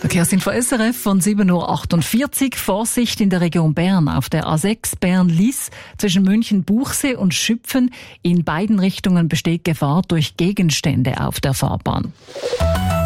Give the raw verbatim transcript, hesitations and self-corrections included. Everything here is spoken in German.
Verkehrsinfo S R F von sieben Uhr achtundvierzig. Vorsicht in der Region Bern auf der A sechs Bern-Liss zwischen München-Buchsee und Schüpfen. In beiden Richtungen besteht Gefahr durch Gegenstände auf der Fahrbahn.